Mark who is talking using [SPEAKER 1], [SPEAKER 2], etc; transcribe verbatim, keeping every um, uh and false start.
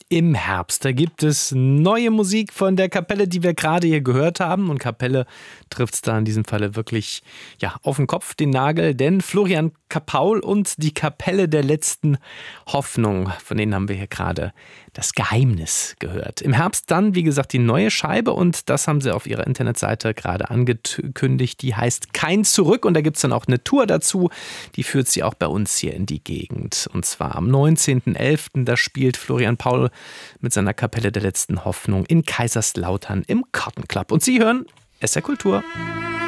[SPEAKER 1] Im Herbst, da gibt es neue Musik von der Kapelle, die wir gerade hier gehört haben. Und Kapelle trifft es da in diesem Falle wirklich ja, auf den Kopf, den Nagel. Denn Florian Kapaul und die Kapelle der letzten Hoffnung, von denen haben wir hier gerade das Geheimnis gehört. Im Herbst dann, wie gesagt, die neue Scheibe. Und das haben sie auf ihrer Internetseite gerade angekündigt. Die heißt Kein Zurück. Und da gibt es dann auch eine Tour dazu. Die führt sie auch bei uns hier in die Gegend. Und zwar am neunzehnten elften Da spielt Florian Paul mit seiner Kapelle der letzten Hoffnung in Kaiserslautern im Kartenclub. Und Sie hören S R Kultur.